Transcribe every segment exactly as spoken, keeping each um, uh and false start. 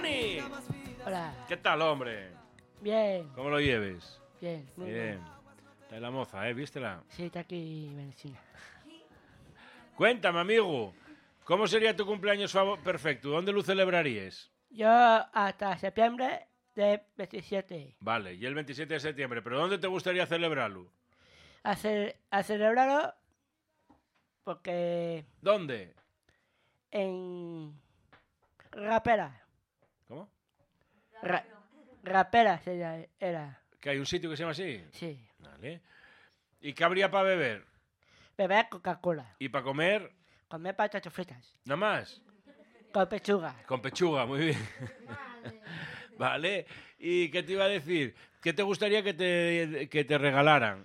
Dani. Hola. ¿Qué tal, hombre? Bien. ¿Cómo lo lleves? Bien. Muy bien. bien. Está la moza, ¿eh? ¿Vístela? Sí, está aquí medicina. Cuéntame, amigo. ¿Cómo sería tu cumpleaños perfecto? ¿Dónde lo celebrarías? Yo hasta septiembre de veintisiete. Vale, y el veintisiete de septiembre. ¿Pero dónde te gustaría celebrarlo? A, ce a celebrarlo porque... ¿Dónde? En... Rapera. ¿Cómo? Ra rapera sería, era. ¿Que hay un sitio que se llama así? Sí. Vale. ¿Y qué habría para beber? Beber Coca-Cola. ¿Y para comer? Comer patatas fritas. ¿Nada más? Con pechuga. Con pechuga, muy bien. Vale. Vale. ¿Y qué te iba a decir? ¿Qué te gustaría que te, que te regalaran?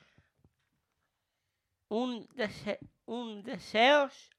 Un, dese un deseos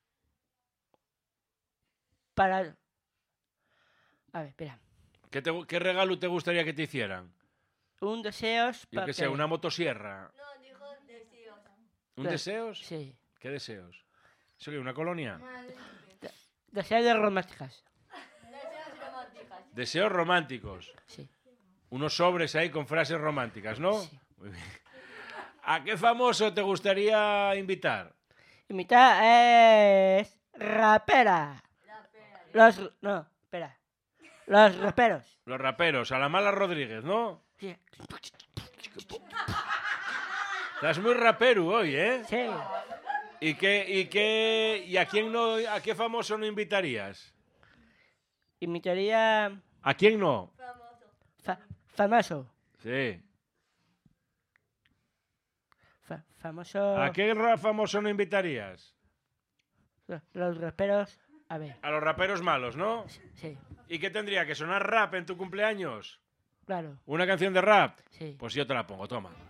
para... A ver, espera. ¿Qué, te, ¿Qué regalo te gustaría que te hicieran? Un deseos Yo para que sé, una motosierra. No, dijo deseos. ¿Un De deseos? Sí. ¿Qué deseos? ¿Eso qué? ¿Una colonia? De deseos de románticas. Deseos románticas. Deseos románticos. Sí. Unos sobres ahí con frases románticas, ¿no? Sí. Muy bien. ¿A qué famoso te gustaría invitar? Invitar es... Rapera. Los... No, espera. Los raperos. Los raperos, a la Mala Rodríguez, ¿no? Sí. Estás muy rapero hoy, ¿eh? Sí. ¿Y qué, y qué, y a quién no, a qué famoso no invitarías? Invitaría... ¿A quién no? Famoso. Fa famoso. Sí. Fa famoso... ¿A qué ra- famoso no invitarías? Los raperos... A ver. A los raperos malos, ¿no? Sí. ¿Y qué tendría que sonar rap en tu cumpleaños? Claro. ¿Una canción de rap? Sí. Pues yo te la pongo, toma.